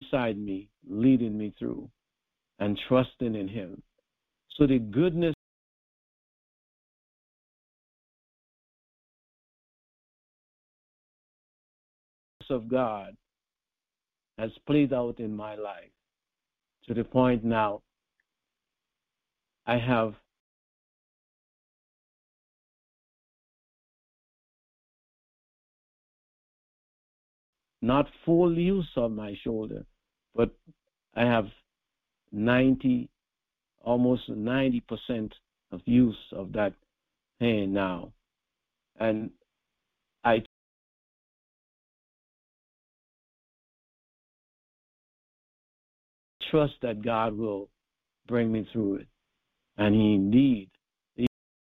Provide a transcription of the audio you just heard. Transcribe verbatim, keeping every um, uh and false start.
beside me, leading me through, and trusting in him. So the goodness of God has played out in my life to the point now I have not full use of my shoulder, but I have ninety, almost ninety percent of use of that hand now. And I trust that God will bring me through it. And he indeed